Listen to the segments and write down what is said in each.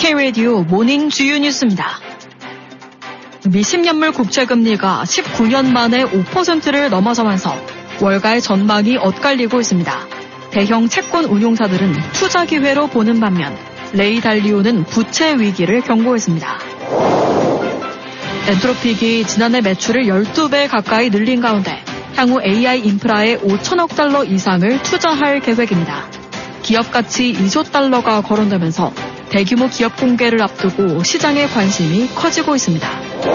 K-라디오 모닝 주요 뉴스입니다. 미 10년물 국채금리가 19년 만에 5%를 넘어서면서 월가의 전망이 엇갈리고 있습니다. 대형 채권 운용사들은 투자 기회로 보는 반면 레이 달리오는 부채 위기를 경고했습니다. 엔트로픽이 지난해 매출을 12배 가까이 늘린 가운데 향후 AI 인프라에 5천억 달러 이상을 투자할 계획입니다. 기업 가치 2조 달러가 거론되면서 대규모 기업 공개를 앞두고 시장의 관심이 커지고 있습니다.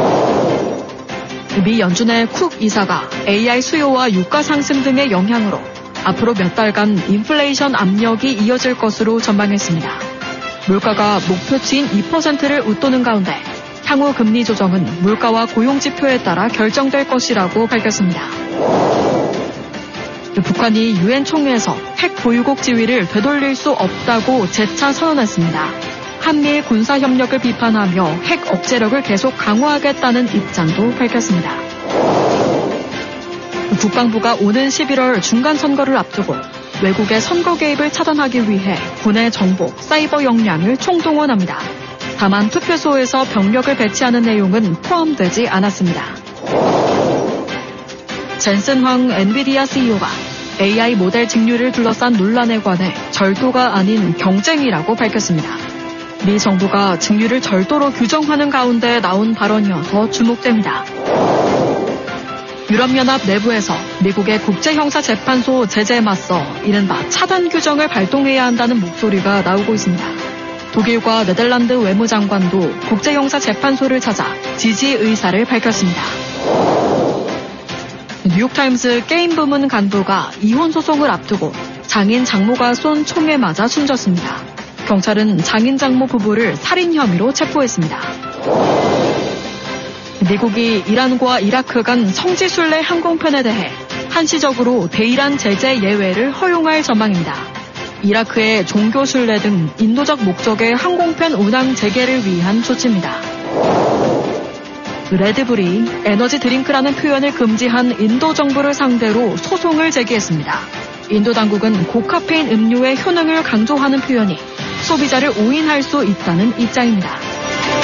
미 연준의 쿡 이사가 AI 수요와 유가 상승 등의 영향으로 앞으로 몇 달간 인플레이션 압력이 이어질 것으로 전망했습니다. 물가가 목표치인 2%를 웃도는 가운데 향후 금리 조정은 물가와 고용 지표에 따라 결정될 것이라고 밝혔습니다. 북한이 유엔 총회에서 핵 보유국 지위를 되돌릴 수 없다고 재차 선언했습니다. 한미일 군사협력을 비판하며 핵 억제력을 계속 강화하겠다는 입장도 밝혔습니다. 국방부가 오는 11월 중간선거를 앞두고 외국의 선거 개입을 차단하기 위해 군의 정보, 사이버 역량을 총동원합니다. 다만 투표소에서 병력을 배치하는 내용은 포함되지 않았습니다. 젠슨 황 엔비디아 CEO가 AI 모델 직류를 둘러싼 논란에 관해 절도가 아닌 경쟁이라고 밝혔습니다. 미 정부가 직류를 절도로 규정하는 가운데 나온 발언이어서 주목됩니다. 유럽연합 내부에서 미국의 국제형사재판소 제재에 맞서 이른바 차단 규정을 발동해야 한다는 목소리가 나오고 있습니다. 독일과 네덜란드 외무장관도 국제형사재판소를 찾아 지지 의사를 밝혔습니다. 뉴욕타임스 게임 부문 간부가 이혼 소송을 앞두고 장인 장모가 쏜 총에 맞아 숨졌습니다. 경찰은 장인 장모 부부를 살인 혐의로 체포했습니다. 미국이 이란과 이라크 간 성지순례 항공편에 대해 한시적으로 대이란 제재 예외를 허용할 전망입니다. 이라크의 종교순례 등 인도적 목적의 항공편 운항 재개를 위한 조치입니다. 레드불이 에너지 드링크라는 표현을 금지한 인도 정부를 상대로 소송을 제기했습니다. 인도 당국은 고카페인 음료의 효능을 강조하는 표현이 소비자를 오인할 수 있다는 입장입니다.